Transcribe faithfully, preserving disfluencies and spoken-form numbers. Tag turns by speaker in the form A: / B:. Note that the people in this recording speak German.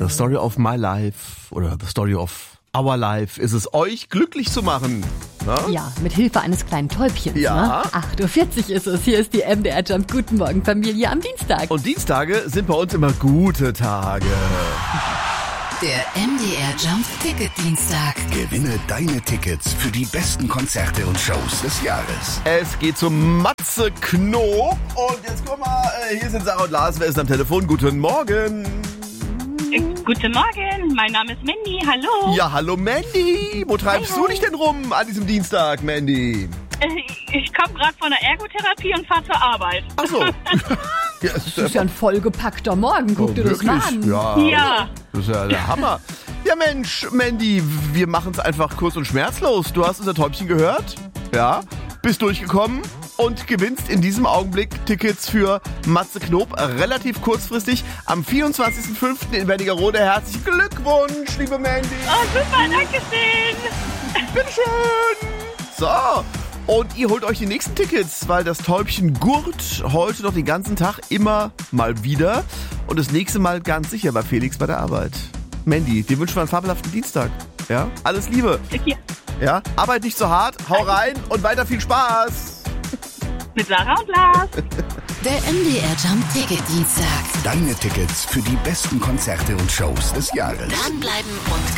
A: The Story of My Life oder The Story of Our Life ist es, euch glücklich zu machen. Na?
B: Ja, mit Hilfe eines kleinen Täubchens.
A: Ja.
B: Ne? acht Uhr vierzig ist es. Hier ist die M D R Jump. Guten Morgen, Familie, am Dienstag.
A: Und Dienstage sind bei uns immer gute Tage.
C: Der M D R Jump Ticket Dienstag.
D: Gewinne deine Tickets für die besten Konzerte und Shows des Jahres.
A: Es geht zum Matze Knob. Und jetzt guck mal, hier sind Sarah und Lars. Wer ist am Telefon? Guten Morgen.
E: Äh, Guten Morgen, mein Name ist Mandy, hallo.
A: Ja, hallo Mandy. Wo treibst
E: Hi,
A: du
E: hi.
A: dich denn rum an diesem Dienstag, Mandy?
E: Äh, Ich komme gerade von der Ergotherapie und fahre zur Arbeit.
A: Ach so. Ja,
B: Das ist ja ein vollgepackter Morgen. Guck dir das mal an.
A: Ja,
E: Ja.
A: das ist ja der Hammer. Ja Mensch, Mandy, wir machen es einfach kurz und schmerzlos. Du hast unser Täubchen gehört, ja, bist durchgekommen und gewinnst in diesem Augenblick Tickets für Matze Knob relativ kurzfristig am vierundzwanzigsten fünften in Wernigerode. Herzlichen Glückwunsch, liebe Mandy.
E: Oh, super, danke schön.
A: Bitteschön. So. Und ihr holt euch die nächsten Tickets, weil das Täubchen gurt heute noch den ganzen Tag immer mal wieder. Und das nächste Mal ganz sicher bei Felix bei der Arbeit. Mandy, dir wünschen wir einen fabelhaften Dienstag. Ja? Alles Liebe.
E: Ja,
A: Ja? Arbeit nicht so hart, hau rein und weiter viel Spaß.
E: mit Sarah und Lars.
C: Der M D R Jump Ticket Dienstag.
D: Deine Tickets für die besten Konzerte und Shows des Jahres.
C: Dranbleiben und